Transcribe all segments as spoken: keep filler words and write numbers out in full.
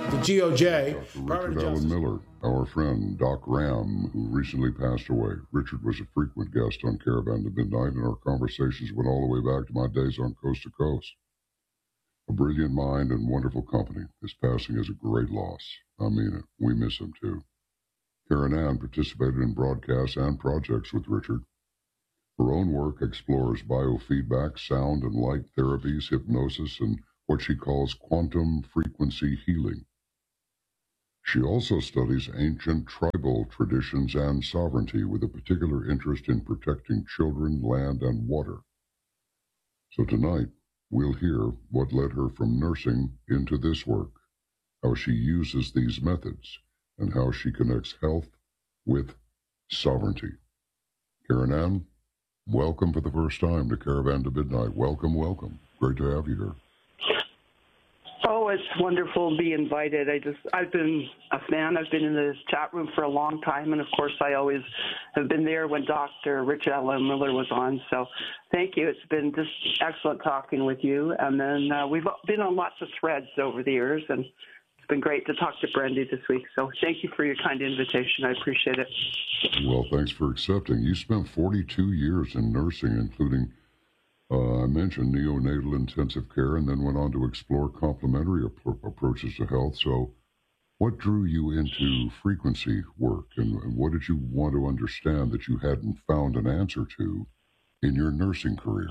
the G O J. Doctor Richard Allen Miller, our friend Doc Ram, who recently passed away. Richard was a frequent guest on Caravan to Midnight, and our conversations went all the way back to my days on Coast to Coast. A brilliant mind and wonderful company. His passing is a great loss. I mean it. We miss him too. Karen Ann participated in broadcasts and projects with Richard. Her own work explores biofeedback, sound and light therapies, hypnosis, and what she calls quantum frequency healing. She also studies ancient tribal traditions and sovereignty with a particular interest in protecting children, land, and water. So tonight, we'll hear what led her from nursing into this work, how she uses these methods, and how she connects health with sovereignty. Karen Ann, welcome for the first time to Caravan to Midnight. Welcome, welcome. Great to have you here. Oh, it's wonderful to be invited. I just, I've been a fan. I've been in the chat room for a long time, and of course, I always have been there when Doctor Richard Allen Miller was on. So, thank you. It's been just excellent talking with you. And then uh, we've been on lots of threads over the years, and it's been great to talk to Brendy this week. So, thank you for your kind invitation. I appreciate it. Well, thanks for accepting. You spent forty-two years in nursing, including Uh, I mentioned neonatal intensive care, and then went on to explore complementary ap- approaches to health. So what drew you into frequency work, and, and what did you want to understand that you hadn't found an answer to in your nursing career?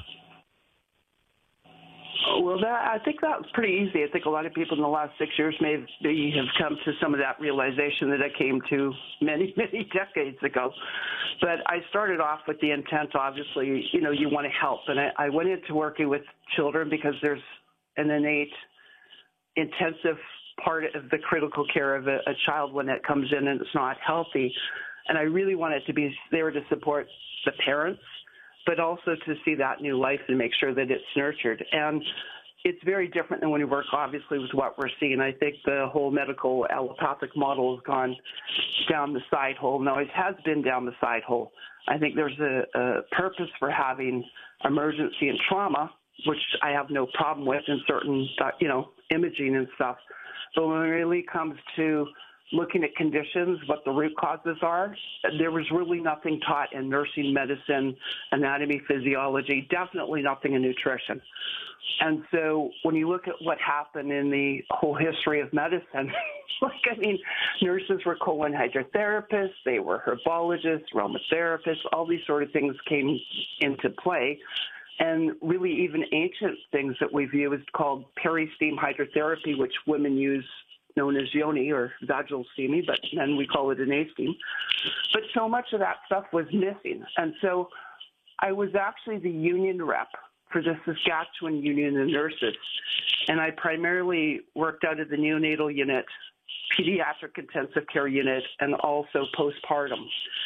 Well, that, I think that was pretty easy. I think a lot of people in the last six years may have, may have come to some of that realization that I came to many, many decades ago. But I started off with the intent, obviously, you know, you want to help. And I, I went into working with children because there's an innate intensive part of the critical care of a, a child when it comes in and it's not healthy. And I really wanted to be there to support the parents, but also to see that new life and make sure that it's nurtured. And it's very different than when you work, obviously, with what we're seeing. I think the whole medical allopathic model has gone down the side hole. No, it has been down the side hole. I think there's a, a purpose for having emergency and trauma, which I have no problem with in certain, you know, imaging and stuff. But when it really comes to looking at conditions, what the root causes are, there was really nothing taught in nursing medicine, anatomy, physiology, definitely nothing in nutrition. And so when you look at what happened in the whole history of medicine, like, I mean, nurses were colon hydrotherapists, they were herbologists, aromatherapists, all these sort of things came into play. And really even ancient things that we view as called peri-steam hydrotherapy, which women use, known as yoni or vaginal steaming, but then we call it an A-steam. But so much of that stuff was missing. And so I was actually the union rep for the Saskatchewan Union of Nurses. And I primarily worked out of the neonatal unit, pediatric intensive care unit, and also postpartum.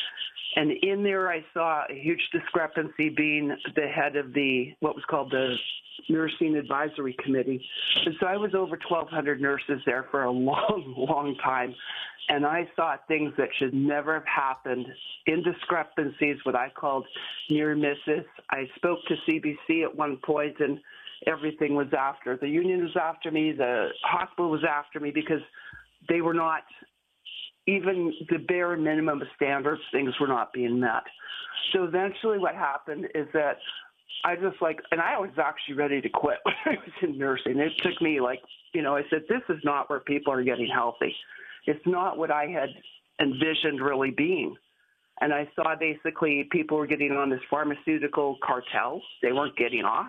And in there, I saw a huge discrepancy being the head of the, what was called the Nursing Advisory Committee. And so I was over twelve hundred nurses there for a long, long time. And I saw things that should never have happened, in discrepancies, what I called near misses. I spoke to C B C at one point, and everything was after. The union was after me. The hospital was after me because they were not, even the bare minimum of standards, things were not being met. So eventually what happened is that I just like, and I was actually ready to quit when I was in nursing. It took me like, you know, I said, this is not where people are getting healthy. It's not what I had envisioned really being. And I saw basically people were getting on this pharmaceutical cartel. They weren't getting off,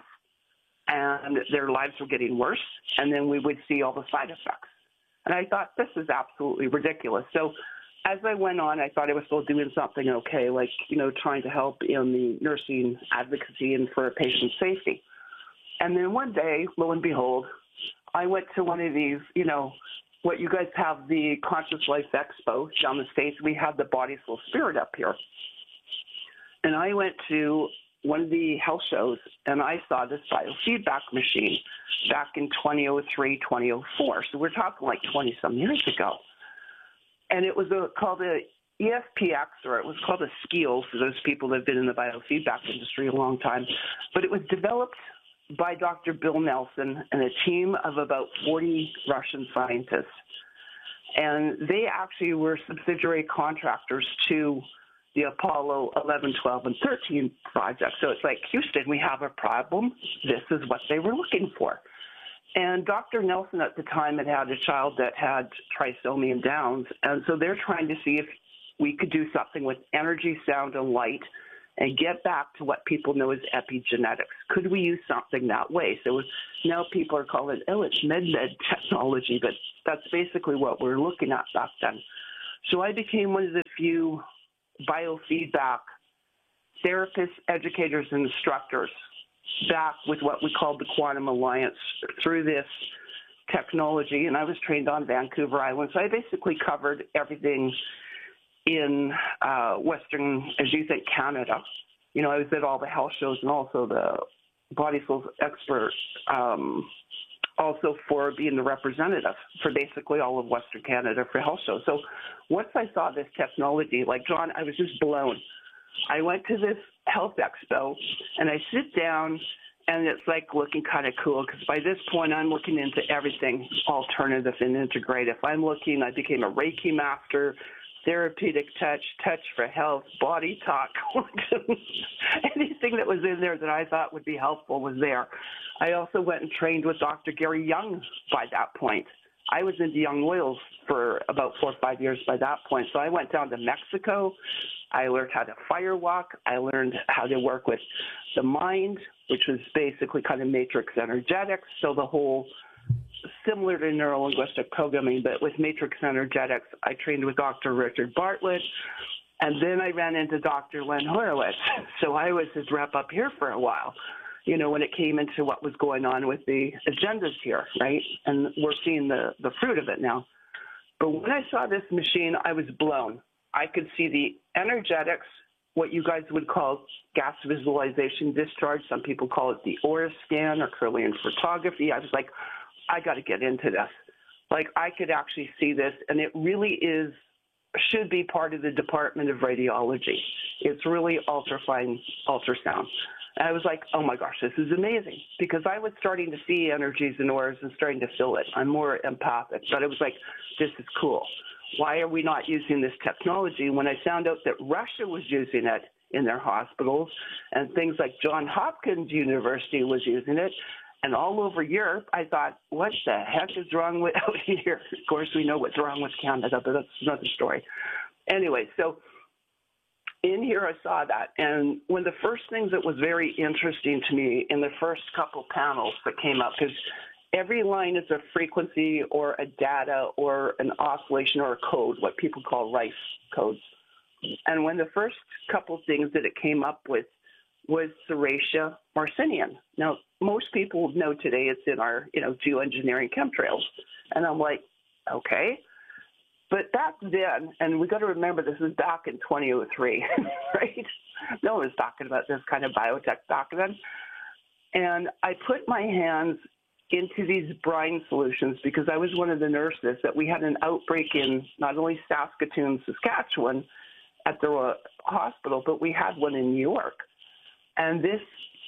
and their lives were getting worse. And then we would see all the side effects. And I thought, this is absolutely ridiculous. So as I went on, I thought I was still doing something okay, like, you know, trying to help in the nursing advocacy and for patient safety. And then one day, lo and behold, I went to one of these, you know, what you guys have, the Conscious Life Expo down the States. We have the Body, Soul, Spirit up here. And I went to one of the health shows, and I saw this biofeedback machine back in twenty oh three, twenty oh four. So we're talking like twenty-some years ago. And it was a, called a E F P X, or it was called a SKIL for those people that have been in the biofeedback industry a long time. But it was developed by Doctor Bill Nelson and a team of about forty Russian scientists. And they actually were subsidiary contractors to the Apollo eleven, twelve, and thirteen project. So it's like, Houston, we have a problem. This is what they were looking for. And Doctor Nelson at the time had had a child that had trisomy and Downs. And so they're trying to see if we could do something with energy, sound, and light and get back to what people know as epigenetics. Could we use something that way? So now people are calling it, oh, it's med-med technology, but that's basically what we're looking at back then. So I became one of the few biofeedback therapists, educators, and instructors back with what we called the Quantum Alliance through this technology. And I was trained on Vancouver Island. So I basically covered everything in uh, Western, as you think, Canada. You know, I was at all the health shows and also the Body Souls expert, um, also for being the representative for basically all of Western Canada for health shows. So once I saw this technology, like John, I was just blown. I went to this health expo and I sit down and it's like looking kind of cool because by this point I'm looking into everything alternative and integrative. I'm looking, I became a Reiki master, therapeutic touch, touch for health, body talk. Anything that was in there that I thought would be helpful was there. I also went and trained with Doctor Gary Young by that point. I was into Young Oils for about four or five years by that point. So I went down to Mexico. I learned how to firewalk. I learned how to work with the mind, which was basically kind of matrix energetics. So the whole similar to neuro-linguistic programming, but with matrix energetics, I trained with Doctor Richard Bartlett, and then I ran into Doctor Len Horowitz. So I was his rep up here for a while, you know, when it came into what was going on with the agendas here, right? And we're seeing the, the fruit of it now. But when I saw this machine, I was blown. I could see the energetics, what you guys would call gas visualization discharge. Some people call it the aura scan or Kirlian photography. I was like, I got to get into this. Like, I could actually see this, and it really is, should be part of the Department of Radiology. It's really ultrafine ultrasound. And I was like, oh my gosh, this is amazing, because I was starting to see energies and auras and starting to feel it. I'm more empathic, but I was like, this is cool. Why are we not using this technology? When I found out that Russia was using it in their hospitals and things like Johns Hopkins University was using it, and all over Europe, I thought, what the heck is wrong with out here? Of course, we know what's wrong with Canada, but that's another story. Anyway, so in here I saw that. And one of the first things that was very interesting to me in the first couple panels that came up, because every line is a frequency or a data or an oscillation or a code, what people call Rice codes. And when the first couple things that it came up with was Serratia marcinium. Now, most people know today it's in our, you know, geoengineering chemtrails. And I'm like, okay. But back then, and we got to remember this is back in twenty oh three, right? No one was talking about this kind of biotech back then. And I put my hands into these brine solutions because I was one of the nurses that we had an outbreak in not only Saskatoon, Saskatchewan at the hospital, but we had one in New York. And this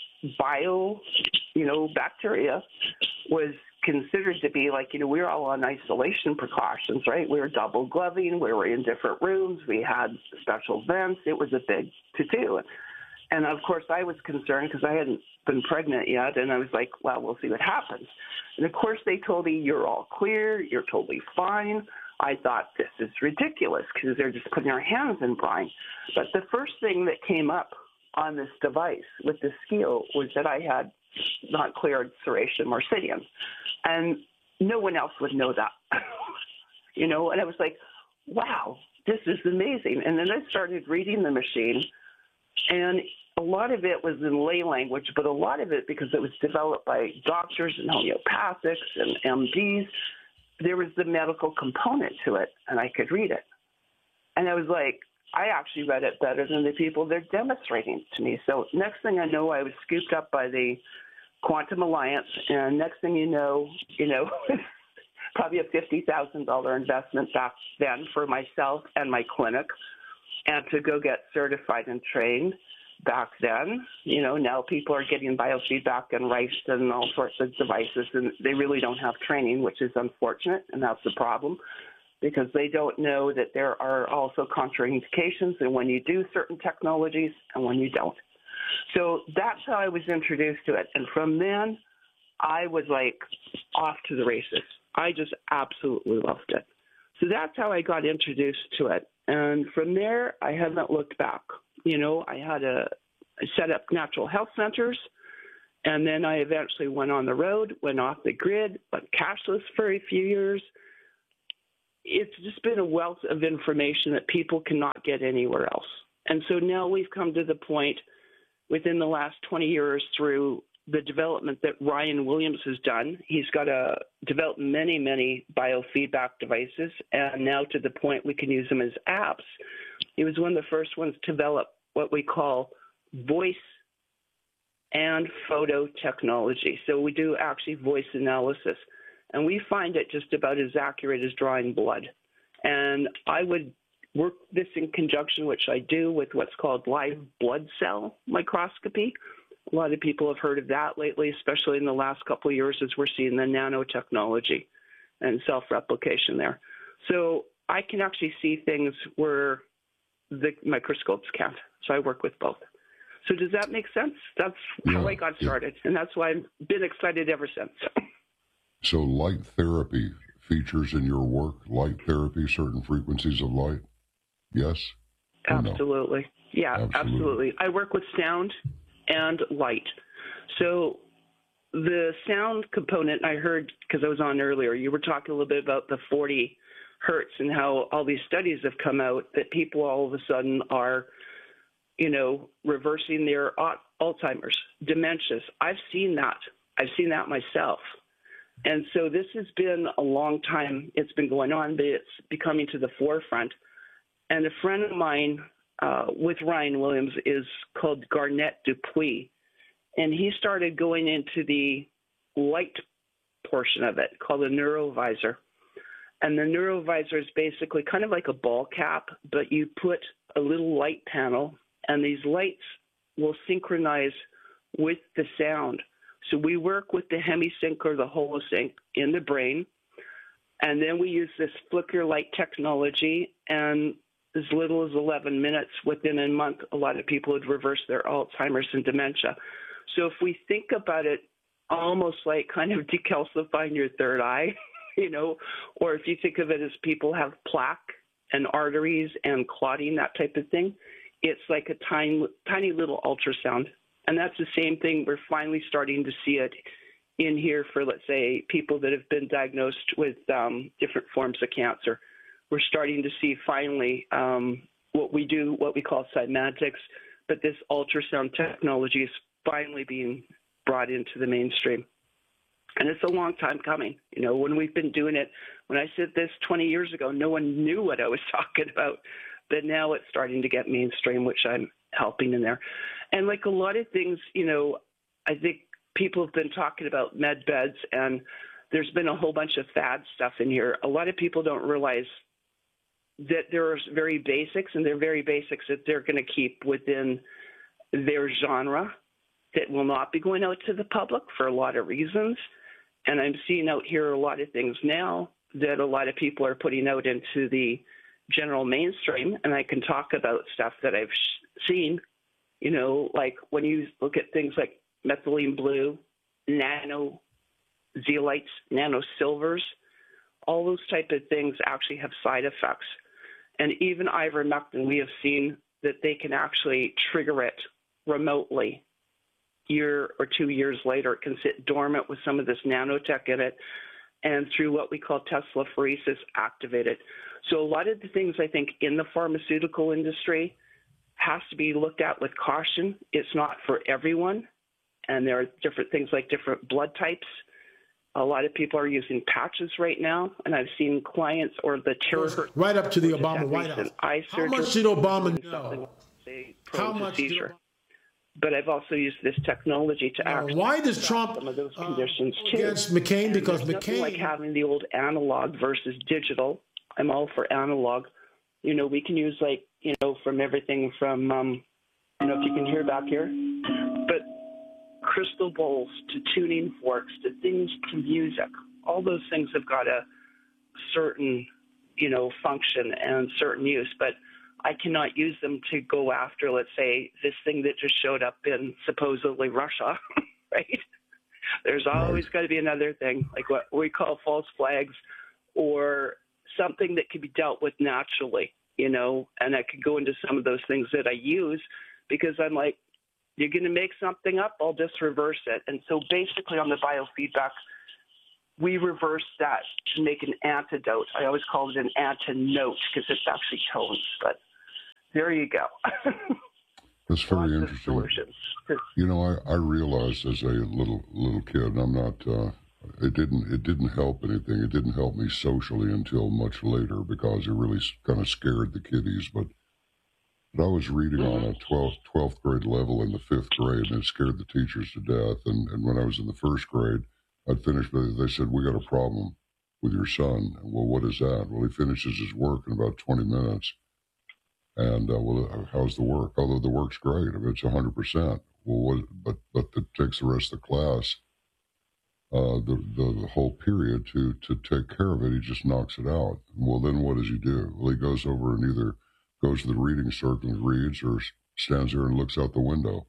bio, you know, bacteria was considered to be like, you know, we were all on isolation precautions, right? We were double gloving. We were in different rooms. We had special vents. It was a big to-do. And, of course, I was concerned because I hadn't been pregnant yet. And I was like, well, we'll see what happens. And, of course, they told me, you're all clear. You're totally fine. I thought, this is ridiculous because they're just putting our hands in brine. But the first thing that came up on this device with the scale was that I had not cleared Serratia marcinium. And no one else would know that, you know, and I was like, wow, this is amazing. And then I started reading the machine, and a lot of it was in lay language, but a lot of it, because it was developed by doctors and homeopathics and M Ds, there was the medical component to it, and I could read it. And I was like, I actually read it better than the people they're demonstrating to me. So next thing I know, I was scooped up by the Quantum Alliance, and next thing you know, you know, probably a fifty thousand dollars investment back then for myself and my clinic, and to go get certified and trained back then. You know, now people are getting biofeedback and Rice and all sorts of devices, and they really don't have training, which is unfortunate, and that's the problem. because they don't know that there are also contraindications and when you do certain technologies and when you don't. So that's how I was introduced to it. And from then, I was like off to the races. I just absolutely loved it. So that's how I got introduced to it. And from there, I haven't looked back. You know, I had a I set up natural health centers, and then I eventually went on the road, went off the grid, went cashless for a few years. It's just been a wealth of information that people cannot get anywhere else. And so now we've come to the point within the last twenty years through the development that Ryan Williams has done. He's got a, developed many, many biofeedback devices, and now to the point we can use them as apps. He was one of the first ones to develop what we call voice and photo technology. So we do actually voice analysis, and we find it just about as accurate as drawing blood. And I would work this in conjunction, which I do, with what's called live blood cell microscopy. A lot of people have heard of that lately, especially in the last couple of years as we're seeing the nanotechnology and self-replication there. So I can actually see things where the microscopes can't. So I work with both. So does that make sense? That's yeah, how I got started, yeah. And that's why I've been excited ever since. So light therapy features in your work, light therapy, certain frequencies of light? Yes? Absolutely. No? Yeah, absolutely. absolutely. I work with sound and light. So the sound component, I heard, because I was on earlier, you were talking a little bit about the forty hertz and how all these studies have come out that people all of a sudden are, you know, reversing their Alzheimer's, dementias. I've seen that. I've seen that myself. And so this has been a long time. It's been going on, but it's becoming to the forefront. And a friend of mine uh, with Ryan Williams is called Garnett Dupuis. And he started going into the light portion of it called a neurovisor. And the neurovisor is basically kind of like a ball cap, but you put a little light panel, and these lights will synchronize with the sound. So we work with the HemiSync or the HoloSync in the brain, and then we use this flicker light technology, and as little as eleven minutes within a month, a lot of people would reverse their Alzheimer's and dementia. So if we think about it almost like kind of decalcifying your third eye, you know, or if you think of it as people have plaque and arteries and clotting, that type of thing, it's like a tiny, tiny little ultrasound. And that's the same thing. We're finally starting to see it in here for, let's say, people that have been diagnosed with um, different forms of cancer. We're starting to see finally um, what we do, what we call semantics, but this ultrasound technology is finally being brought into the mainstream. And it's a long time coming. You know, when we've been doing it, when I said this twenty years ago, no one knew what I was talking about. But now it's starting to get mainstream, which I'm helping in there. And like a lot of things, you know, I think people have been talking about med beds, and there's been a whole bunch of fad stuff in here. A lot of people don't realize that there's very basics, and they're very basics that they're going to keep within their genre that will not be going out to the public for a lot of reasons. And I'm seeing out here a lot of things now that a lot of people are putting out into the general mainstream, and I can talk about stuff that I've seen, you know, like when you look at things like methylene blue, nano zeolites, nano silvers, all those type of things actually have side effects. And even ivermectin, we have seen that they can actually trigger it remotely. Year or two years later, it can sit dormant with some of this nanotech in it, and through what we call Tesla phoresis, activate it. So a lot of the things I think in the pharmaceutical industry has to be looked at with caution. It's not for everyone, and there are different things like different blood types. A lot of people are using patches right now, and I've seen clients or the terror right up to the Obama White House. How much did Obama know? How much did Obama? But I've also used this technology to now, actually why does Trump some of those uh, conditions too. Against McCain? And because McCain, McCain, like having the old analog versus digital. I'm all for analog. You know, we can use like you know from everything from um, you know if you can hear back here, but crystal bowls to tuning forks to things to music. All those things have got a certain you know, function and certain use, but I cannot use them to go after, let's say, this thing that just showed up in supposedly Russia, right? There's always right. got to be another thing, like what we call false flags, or something that can be dealt with naturally, you know, and I could go into some of those things that I use because I'm like, you're going to make something up, I'll just reverse it. And so basically on the biofeedback, we reverse that to make an antidote. I always call it an antinote because it's actually tones, but there you go. That's very Lots interesting. You know, I, I realized as a little little kid, and I'm not. Uh, it didn't it didn't help anything. It didn't help me socially until much later because it really kind of scared the kiddies. But but I was reading mm-hmm. on a twelfth, twelfth grade level in the fifth grade, and it scared the teachers to death. And, and when I was in the first grade, I'd finished. They said, "We got a problem with your son." Well, what is that? Well, he finishes his work in about twenty minutes. And, uh, well, how's the work? Although the work's great. I mean, it's one hundred percent. Well, what, but but it takes the rest of the class, uh, the, the the whole period to, to take care of it. He just knocks it out. Well, then what does he do? Well, he goes over and either goes to the reading circle and reads or stands there and looks out the window.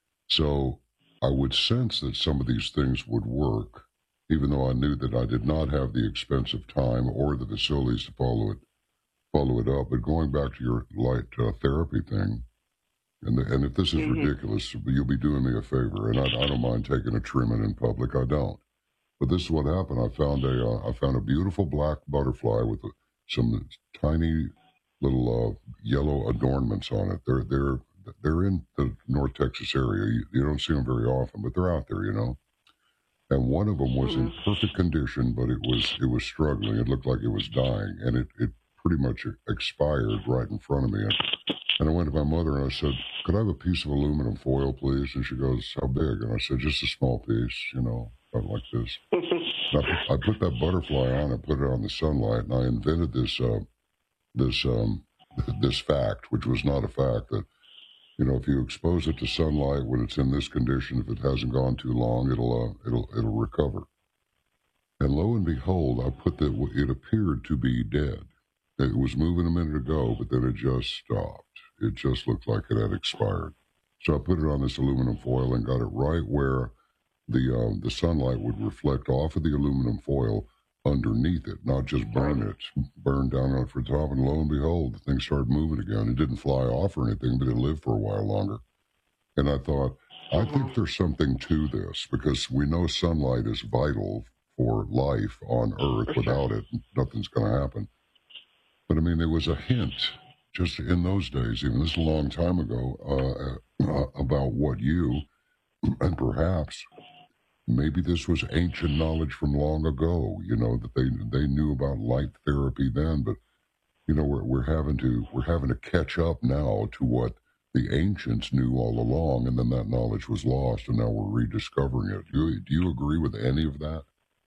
So I would sense that some of these things would work, even though I knew that I did not have the expensive time or the facilities to follow it. follow it up, but going back to your light uh, therapy thing, and the, and if this is mm-hmm. ridiculous, you'll be doing me a favor, and I, I don't mind taking a trimming in public, I don't. But this is what happened. I found a uh, I found a beautiful black butterfly with a, some tiny little uh, yellow adornments on it. They're they're they're in the North Texas area. You, you don't see them very often, but they're out there, you know. And one of them was mm-hmm. in perfect condition, but it was it was struggling. It looked like it was dying, and it it. pretty much expired right in front of me. And, and I went to my mother and I said, could I have a piece of aluminum foil, please? And she goes, how big? And I said, just a small piece, you know, about like this. I, I put that butterfly on, I put it on the sunlight, and I invented this, uh, this, um, this fact, which was not a fact, that, you know, if you expose it to sunlight when it's in this condition, if it hasn't gone too long, it'll, uh, it'll, it'll recover. And lo and behold, I put that, it appeared to be dead. It was moving a minute ago, but then it just stopped. It just looked like it had expired. So I put it on this aluminum foil and got it right where the um, the sunlight would reflect off of the aluminum foil underneath it, not just burn it, burn down on it for the top. And lo and behold, the thing started moving again. It didn't fly off or anything, but it lived for a while longer. And I thought, I think there's something to this because we know sunlight is vital for life on Earth. Without it, nothing's going to happen. But, I mean, there was a hint just in those days, even this is a long time ago, uh, uh, about what you, and perhaps maybe this was ancient knowledge from long ago, you know, that they they knew about light therapy then. But, you know, we're, we're, having to, we're having to catch up now to what the ancients knew all along, and then that knowledge was lost, and now we're rediscovering it. Do you, do you agree with any of that?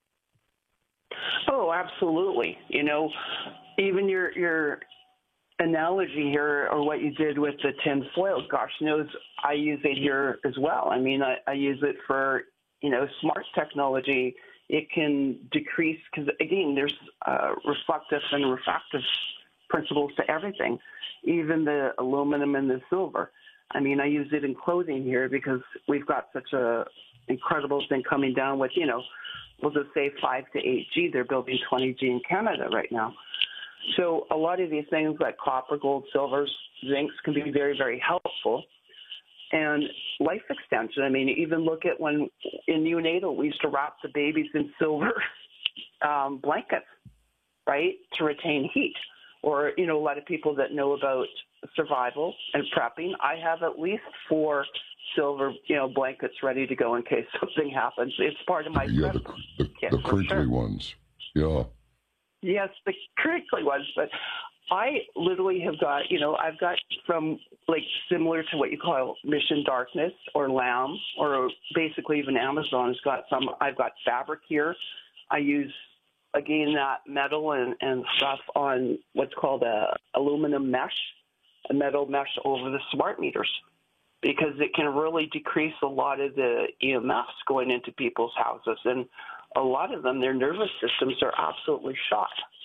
Oh, absolutely. You know, even your your analogy here, or what you did with the tin foil, gosh knows I use it here as well. I mean, I, I use it for, you know, smart technology. It can decrease, because, again, there's uh, reflective and refractive principles to everything, even the aluminum and the silver. I mean, I use it in clothing here because we've got such a incredible thing coming down with, you know, we'll just say five to eight G. They're building twenty G in Canada right now. So a lot of these things like copper, gold, silvers, zincs can be very, very helpful. And life extension, I mean, even look at when in neonatal, we used to wrap the babies in silver um, blankets, right, to retain heat. Or, you know, a lot of people that know about survival and prepping, I have at least four silver, you know, blankets ready to go in case something happens. It's part of my yeah, the, the, the crinkly sure. ones. Yeah. Yes, the crinkly ones. But I literally have got, you know, I've got from like similar to what you call Mission Darkness or Lamb, or basically even Amazon has got some. I've got fabric here. I use, again, that metal and, and stuff on what's called a aluminum mesh, a metal mesh over the smart meters, because it can really decrease a lot of the E M Fs going into people's houses. And a lot of them, their nervous systems are absolutely shot.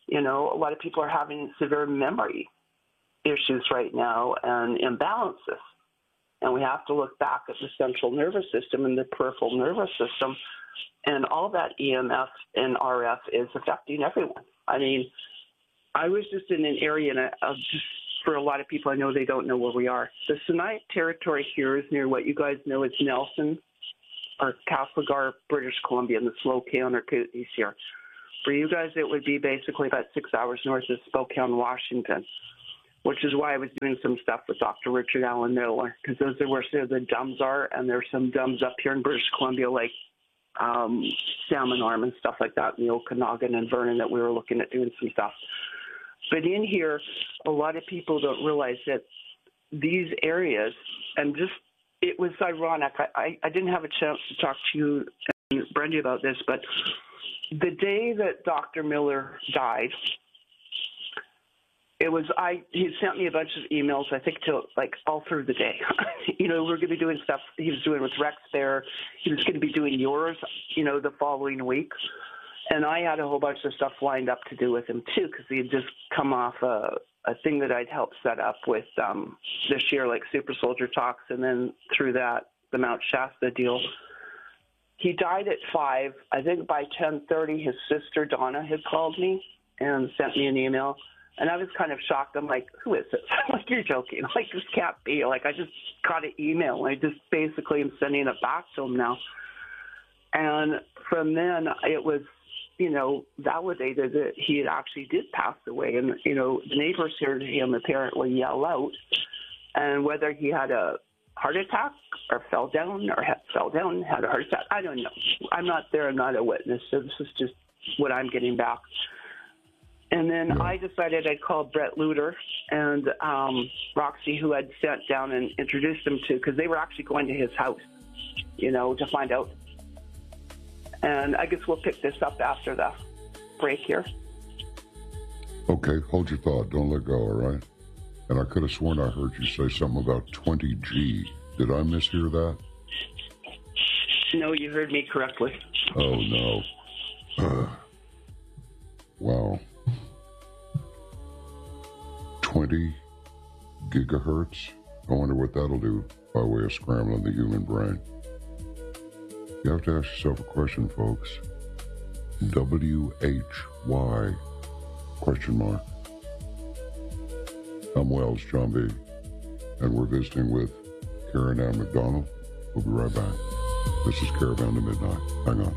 You know, a lot of people are having severe memory issues right now and imbalances. And we have to look back at the central nervous system and the peripheral nervous system. And all that E M F and R F is affecting everyone. I mean, I was just in an area, and I, just for a lot of people, I know they don't know where we are. The Sinai territory here is near what you guys know as Nelson or Castlegar, British Columbia, and the Spokane or Kootenays here. For you guys, it would be basically about six hours north of Spokane, Washington, which is why I was doing some stuff with Doctor Richard Allen Miller, because those are where the D U Ms are, and there's some D U Ms up here in British Columbia, like um, Salmon Arm and stuff like that, in the Okanagan and Vernon, that we were looking at doing some stuff. But in here, a lot of people don't realize that these areas, and just, it was ironic. I, I, I didn't have a chance to talk to you and Brenda about this, but the day that Doctor Miller died, it was, I, he sent me a bunch of emails, I think, till like all through the day. You know, we're going to be doing stuff he was doing with Rex there. He was going to be doing yours, you know, the following week. And I had a whole bunch of stuff lined up to do with him, too, because he had just come off a, a thing that I'd helped set up with um, this year, like Super Soldier Talks, and then through that, the Mount Shasta deal. He died at five. I think by ten thirty, his sister, Donna, had called me and sent me an email. And I was kind of shocked. I'm like, who is this? I'm like, you're joking. Like, this can't be. Like, I just got an email. And I just basically am sending it back to him now. And from then, it was, you know, validated that he had actually did pass away. And, you know, the neighbors heard him apparently yell out. And whether he had a heart attack or fell down or had, fell down, had a heart attack, I don't know. I'm not there. I'm not a witness. So this is just what I'm getting back. And then yeah. I decided I'd call Brett Luter and um, Roxy, who I'd sent down and introduced them to, because they were actually going to his house, you know, to find out. And I guess we'll pick this up after the break here. Okay, hold your thought. Don't let go, all right? And I could have sworn I heard you say something about twenty G. Did I mishear that? No, you heard me correctly. Oh, no. Uh, wow. twenty gigahertz? I wonder what that'll do by way of scrambling the human brain. You have to ask yourself a question, folks. W H Y question mark. I'm Wells, John B. And we're visiting with Karen Ann McDonald. We'll be right back. This is Caravan to Midnight. Hang on.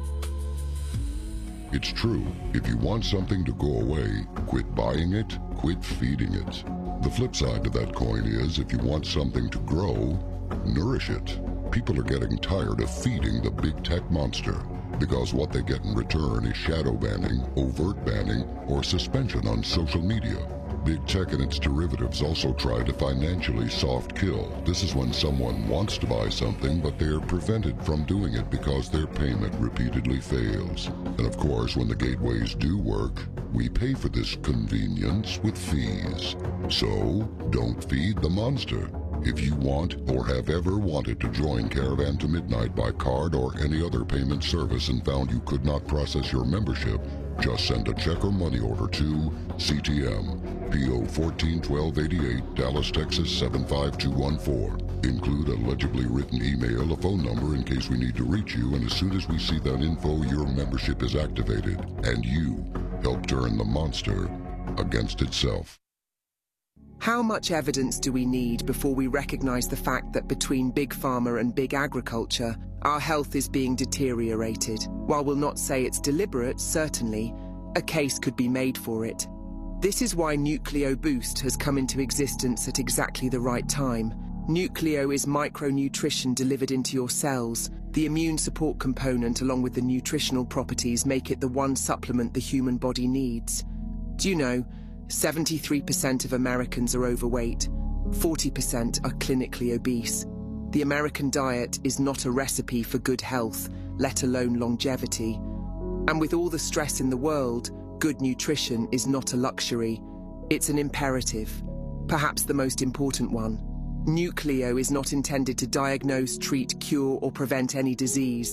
It's true. If you want something to go away, quit buying it, quit feeding it. The flip side to that coin is, if you want something to grow, nourish it. People are getting tired of feeding the big tech monster, because what they get in return is shadow banning, overt banning, or suspension on social media. Big tech and its derivatives also try to financially soft kill. This is when someone wants to buy something, but they're prevented from doing it because their payment repeatedly fails. And of course, when the gateways do work, we pay for this convenience with fees. So, don't feed the monster. If you want or have ever wanted to join Caravan to Midnight by card or any other payment service and found you could not process your membership, just send a check or money order to C T M, P O fourteen twelve eighty-eight, Dallas, Texas seven five two one four. Include a legibly written email, a phone number in case we need to reach you, and as soon as we see that info, your membership is activated, and you help turn the monster against itself. How much evidence do we need before we recognize the fact that between Big Pharma and Big Agriculture, our health is being deteriorated? While we'll not say it's deliberate, certainly, a case could be made for it. This is why Nucleo Boost has come into existence at exactly the right time. Nucleo is micronutrition delivered into your cells. The immune support component along with the nutritional properties make it the one supplement the human body needs. Do you know, seventy-three percent of Americans are overweight, forty percent are clinically obese. The American diet is not a recipe for good health, let alone longevity. And with all the stress in the world, good nutrition is not a luxury. It's an imperative, perhaps the most important one. Nucleo is not intended to diagnose, treat, cure, or prevent any disease.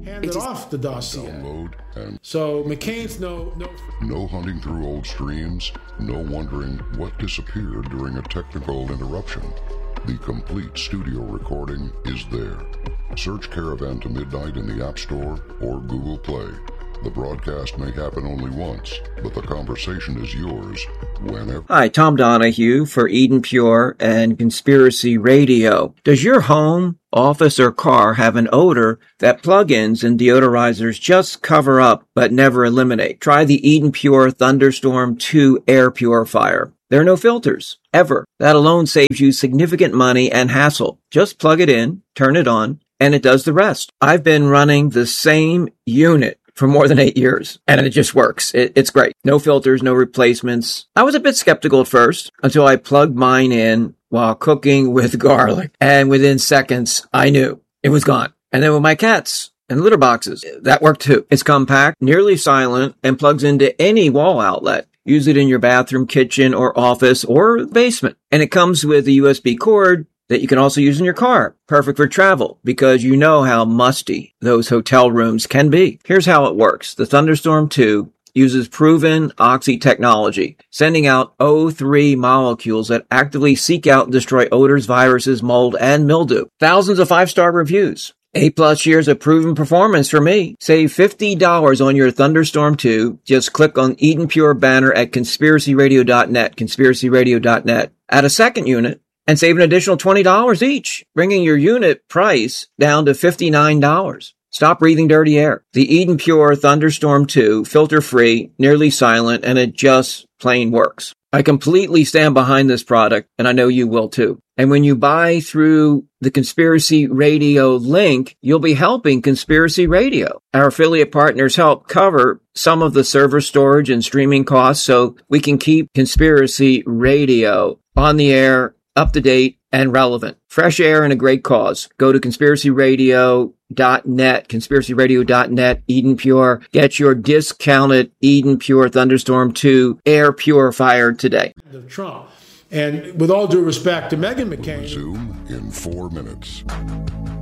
handed It is- off the dossier. Download and So McCain's no no. no hunting through old streams, no wondering what disappeared during a technical interruption. The complete studio recording is there. Search Caravan to Midnight in the App Store or Google Play. The broadcast may happen only once, but the conversation is yours whenever. Hi, Tom Donahue for Eden Pure and Conspiracy Radio. Does your home, office, or car have an odor that plugins and deodorizers just cover up but never eliminate? Try the Eden Pure Thunderstorm two air purifier. There are no filters, ever. That alone saves you significant money and hassle. Just plug it in, turn it on, and it does the rest. I've been running the same unit for more than eight years, and it just works. It, it's great. No filters, no replacements. I was a bit skeptical at first until I plugged mine in while cooking with garlic, and within seconds, I knew it was gone. And then with my cats and litter boxes, that worked too. It's compact, nearly silent, and plugs into any wall outlet. Use it in your bathroom, kitchen, or office, or basement. And it comes with a U S B cord that you can also use in your car. Perfect for travel, because you know how musty those hotel rooms can be. Here's how it works. The Thunderstorm two uses proven Oxy technology, sending out O three molecules that actively seek out and destroy odors, viruses, mold, and mildew. Thousands of five-star reviews. Eight plus years of proven performance for me. Save fifty dollars on your Thunderstorm two. Just click on Eden Pure banner at conspiracy radio dot net, conspiracy radio dot net. Add a second unit and save an additional twenty dollars each, bringing your unit price down to fifty-nine dollars. Stop breathing dirty air. The Eden Pure Thunderstorm two, filter-free, nearly silent, and it just plain works. I completely stand behind this product, and I know you will too. And when you buy through the Conspiracy Radio link, you'll be helping Conspiracy Radio. Our affiliate partners help cover some of the server storage and streaming costs so we can keep Conspiracy Radio on the air, up to date, and relevant. Fresh air and a great cause. Go to conspiracy radio dot net, conspiracy radio dot net, Eden Pure. Get your discounted Eden Pure Thunderstorm two air purifier today. Of Trump. And with all due respect to Meghan McCain. Zoom in four minutes.